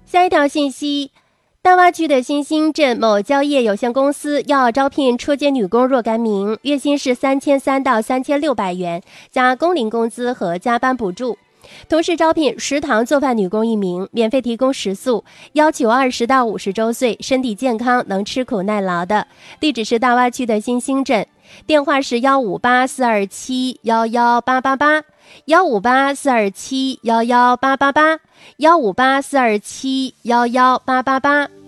下一条信息，大洼区的新兴镇某蕉业有限公司要招聘车间女工若干名，月薪是3300到3600元，加工龄工资和加班补助。同时招聘食堂做饭女工1名，免费提供食宿，要求20到50周岁，身体健康，能吃苦耐劳的。地址是大洼区的新兴镇，电话是158-427-11888，158-427-11888，158-427-11888。